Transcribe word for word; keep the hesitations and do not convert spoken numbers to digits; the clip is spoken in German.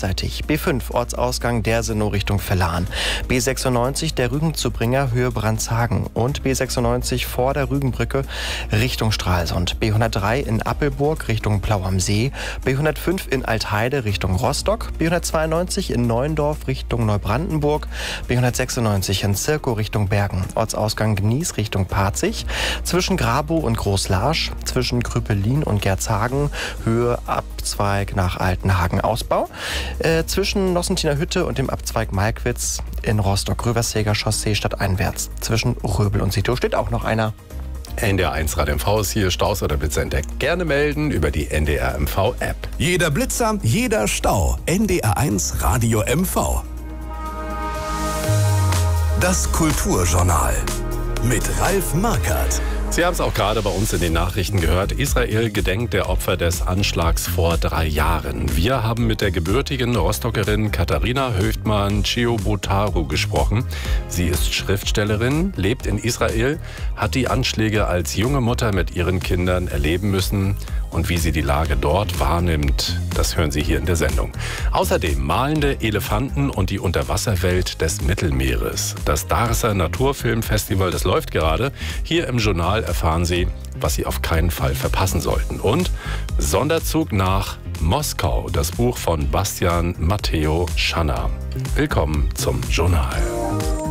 beidseitig. B fünf Ortsausgang Dersenow Richtung Verlan. B sechsundneunzig der Rügenzubringer Höhe Brandshagen. Und B sechsundneunzig vor der Rügenbrücke Richtung Stralsund. B hundertdrei in Appelburg Richtung Plau am See. B hundertfünf in Altheide Richtung Rostock. B hundertzweiundneunzig in Neuendorf Richtung Neubrandenburg. B hundertsechsundneunzig in Zirkow Richtung Bergen. Ortsausgang Gnies Richtung Parzig. Zwischen Grabow und Großlarsch. Zwischen Krüppelin und Gerzhagen. Höhe Abzweig nach Altenhagen Ausbau. Äh, zwischen Nossentiner Hütte und dem Abzweig Malkwitz in Rostock-Röversäger Chaussee stadteinwärts. Zwischen Röbel und Sito steht auch noch einer. N D R eins Rad M V ist hier. Staus oder Blitzer entdeckt. Gerne melden über die N D R M V App. Jeder Blitzer, jeder Stau. N D R eins Radio M V. Das Kulturjournal mit Ralf Markert. Sie haben es auch gerade bei uns in den Nachrichten gehört. Israel gedenkt der Opfer des Anschlags vor drei Jahren. Wir haben mit der gebürtigen Rostockerin Katharina Höftmann-Chiobotaru gesprochen. Sie ist Schriftstellerin, lebt in Israel, hat die Anschläge als junge Mutter mit ihren Kindern erleben müssen. Und wie sie die Lage dort wahrnimmt, das hören Sie hier in der Sendung. Außerdem malende Elefanten und die Unterwasserwelt des Mittelmeeres. Das Darßer Naturfilmfestival, das läuft gerade. Hier im Journal erfahren Sie, was Sie auf keinen Fall verpassen sollten. Und Sonderzug nach Moskau, das Buch von Bastian Matteo Schanner. Willkommen zum Journal.